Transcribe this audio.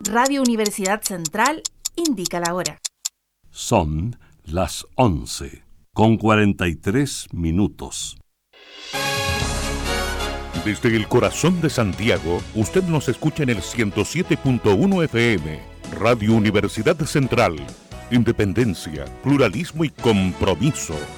Radio Universidad Central indica la hora. Son las 11:43. Desde el corazón de Santiago, usted nos escucha en el 107.1 FM, Radio Universidad Central. Independencia, pluralismo y compromiso.